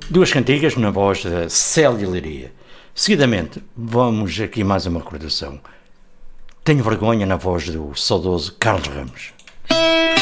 Duas cantigas na voz da Célia Leiria. Seguidamente, vamos aqui mais uma recordação. Tenho vergonha na voz do saudoso Carlos Ramos.